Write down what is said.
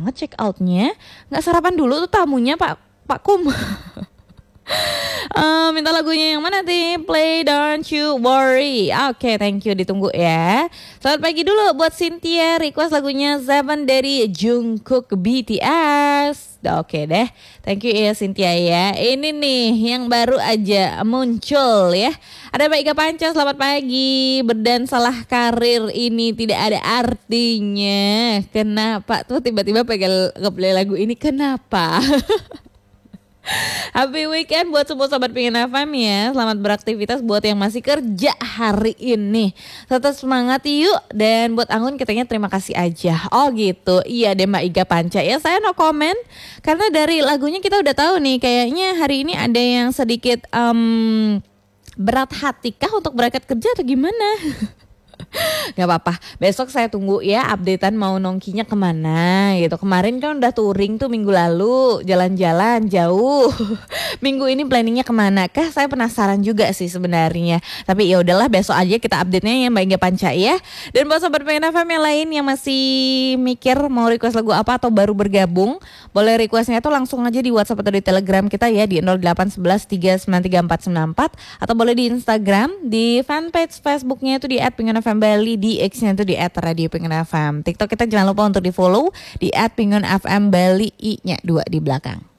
banget check outnya. Nggak sarapan dulu tuh tamunya Pak Kum. Minta lagunya yang mana nih? Play Don't You Worry. Oke, thank you, ditunggu ya. Selamat pagi dulu buat Cynthia, request lagunya Seven dari Jungkook BTS. Oke deh, thank you ya Cynthia ya. Ini nih yang baru aja muncul ya. Ada Mbak Ika Panca, selamat pagi. Berdan salah karir ini tidak ada artinya. Kenapa tuh tiba-tiba pengen nge-play lagu ini? Kenapa? Happy weekend buat semua sobat Pingin FM ya. Selamat beraktivitas buat yang masih kerja hari ini. Tetap semangat yuk. Dan buat Anggun katanya terima kasih aja. Oh gitu. Iya deh Mbak Iga Panca ya. Saya no comment. Karena dari lagunya kita udah tahu nih. Kayaknya hari ini ada yang sedikit berat hatikah untuk berangkat kerja atau gimana? Gak apa-apa, besok saya tunggu ya updatean mau nongkinya kemana gitu. Kemarin kan udah touring tuh minggu lalu, jalan-jalan jauh. Minggu ini planningnya kemana kah? Saya penasaran juga sih sebenarnya. Tapi ya udahlah, besok aja kita update-nya ya Mbak Inga Panca ya. Dan buat sobat Pengen FM yang lain yang masih mikir mau request lagu apa atau baru bergabung, boleh requestnya tuh langsung aja di WhatsApp atau di Telegram kita ya di 0811 393 494, atau boleh di Instagram, di fanpage Facebooknya itu di @pengenfm Bali, di X-nya itu di @radio_pengen_fm. TikTok kita jangan lupa untuk di follow di @pengenfm Bali, i-nya 2 di belakang.